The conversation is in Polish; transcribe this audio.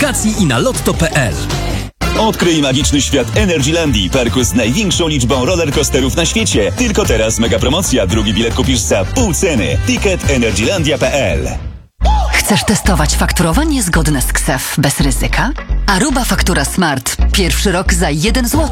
aplikacji i na lotto.pl. Odkryj magiczny świat Energylandii, parku z największą liczbą rollercoasterów na świecie. Tylko teraz mega promocja, drugi bilet kupisz za pół ceny. Ticket energylandia.pl. Chcesz testować fakturowanie zgodne z KSEF bez ryzyka? Aruba Faktura Smart. Pierwszy rok za 1 zł.